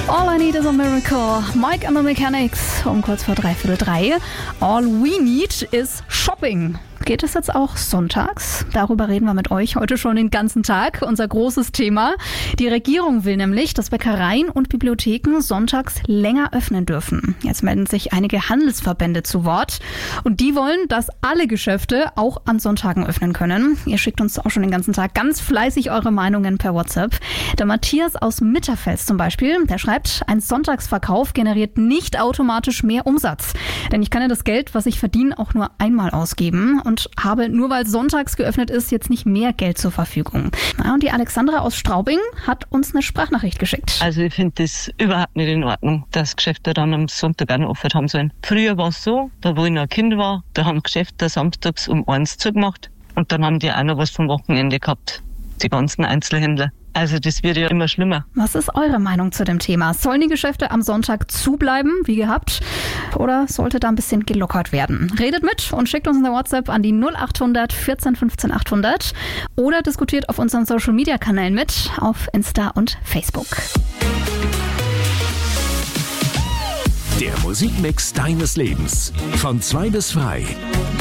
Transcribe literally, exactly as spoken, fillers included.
All I Need is a Miracle. Mike and the Mechanics um kurz vor dreiviertel drei. All we need is shopping. Geht es jetzt auch sonntags? Darüber reden wir mit euch heute schon den ganzen Tag. Unser großes Thema. Die Regierung will nämlich, dass Bäckereien und Bibliotheken sonntags länger öffnen dürfen. Jetzt melden sich einige Handelsverbände zu Wort. Und die wollen, dass alle Geschäfte auch an Sonntagen öffnen können. Ihr schickt uns auch schon den ganzen Tag ganz fleißig eure Meinungen per WhatsApp. Der Matthias aus Mitterfels zum Beispiel, der schreibt, ein Sonntagsverkauf generiert nicht automatisch mehr Umsatz. Denn ich kann ja das Geld, was ich verdiene, auch nur einmal ausgeben. Und habe, nur weil sonntags geöffnet ist, jetzt nicht mehr Geld zur Verfügung. Ja, und die Alexandra aus Straubing hat uns eine Sprachnachricht geschickt. Also ich finde das überhaupt nicht in Ordnung, dass Geschäfte dann am Sonntag auch noch offen haben sollen. Früher war es so, da wo ich noch ein Kind war, da haben Geschäfte samstags um eins zugemacht und dann haben die auch noch was vom Wochenende gehabt, die ganzen Einzelhändler. Also das wird ja immer schlimmer. Was ist eure Meinung zu dem Thema? Sollen die Geschäfte am Sonntag zubleiben, wie gehabt? Oder sollte da ein bisschen gelockert werden? Redet mit und schickt uns eine WhatsApp an die null acht hundert vierzehn fünfzehn achthundert oder diskutiert auf unseren Social-Media-Kanälen mit, auf Insta und Facebook. Der Musikmix deines Lebens von zwei bis drei.